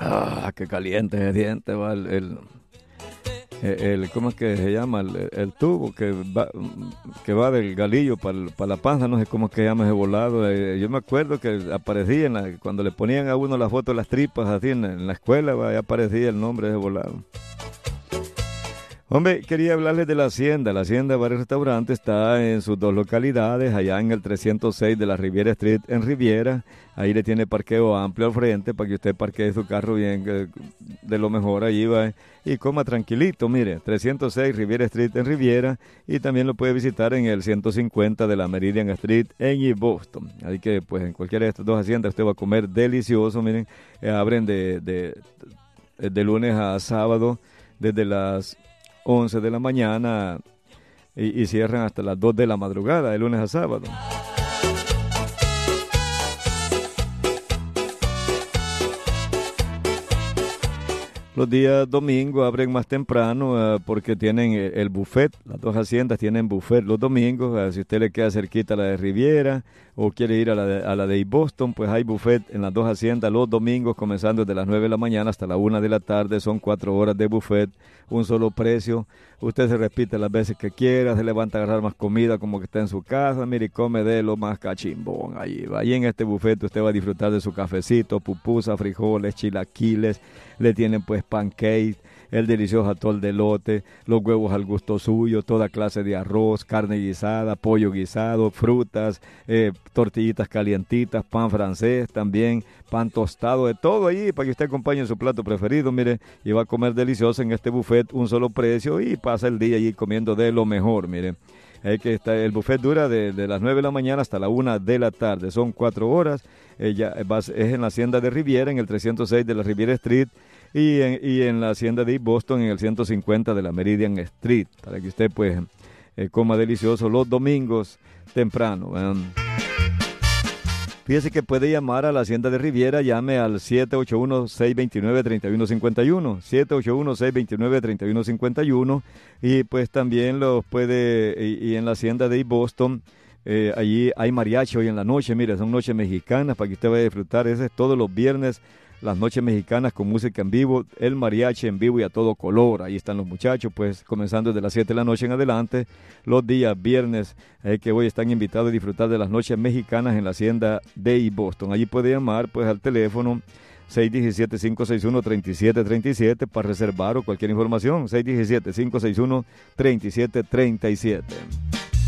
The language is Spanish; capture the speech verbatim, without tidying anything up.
Ah, qué caliente ese diente, va el, el, el- ¿cómo es que se llama? El, el tubo que va, que va del galillo para la panza, no sé cómo es que se llama ese volado. Eh, yo me acuerdo que aparecía en la- cuando le ponían a uno la foto de las tripas así en, en la escuela, va, ahí aparecía el nombre de ese volado. Hombre, quería hablarles de la Hacienda. La Hacienda Bar y Restaurante está en sus dos localidades, allá en el trescientos seis de la Riviera Street en Riviera. Ahí le tiene parqueo amplio al frente para que usted parquee su carro bien, eh, de lo mejor allí va, y coma tranquilito. Mire, trescientos seis Riviera Street en Riviera, y también lo puede visitar en el ciento cincuenta de la Meridian Street en East Boston. Así que pues en cualquiera de estas dos haciendas usted va a comer delicioso. Miren, eh, abren de, de, de lunes a sábado desde las once de la mañana y, y cierran hasta las dos de la madrugada, de lunes a sábado. Los días domingos abren más temprano eh, porque tienen el, el buffet. Las dos haciendas tienen buffet los domingos. Eh, si usted le queda cerquita a la de Riviera o quiere ir a la de, a la de East Boston, pues hay buffet en las dos haciendas los domingos, comenzando desde las nueve de la mañana hasta la una de la tarde. Son cuatro horas de buffet, un solo precio. Usted se repite las veces que quiera, se levanta a agarrar más comida como que está en su casa, mire, y come de lo más cachimbón allí. Allí en este buffet usted va a disfrutar de su cafecito, pupusa, frijoles, chilaquiles, le tienen pues pancakes, el delicioso atol de elote, los huevos al gusto suyo, toda clase de arroz, carne guisada, pollo guisado, frutas, eh, tortillitas calientitas, pan francés también, pan tostado, de todo allí para que usted acompañe su plato preferido, mire, y va a comer delicioso en este buffet, un solo precio, y pasa el día allí comiendo de lo mejor, mire. Es que está, el buffet dura de, de las nueve de la mañana hasta la una de la tarde, son cuatro horas. Ella es en la hacienda de Riviera, en el trescientos seis de la Riviera Street, y en, y en la hacienda de East Boston, en el ciento cincuenta de la Meridian Street, para que usted pues eh, coma delicioso los domingos temprano. Um. Fíjese que puede llamar a la hacienda de Riviera, llame al siete ocho uno, seis dos nueve, tres uno cinco uno, siete ocho uno, seis dos nueve, tres uno cinco uno, y pues también los puede, y, y en la hacienda de East Boston, eh, allí hay mariachi hoy en la noche, mire, son noches mexicanas para que usted vaya a disfrutar, ese es todos los viernes, las noches mexicanas con música en vivo, el mariachi en vivo y a todo color. Ahí están los muchachos, pues comenzando desde las siete de la noche en adelante. Los días viernes eh, que hoy están invitados a disfrutar de las noches mexicanas en la hacienda de East Boston. Allí puede llamar pues al teléfono seis uno siete, cinco seis uno, tres siete tres siete para reservar o cualquier información. seis uno siete, cinco seis uno, tres siete tres siete.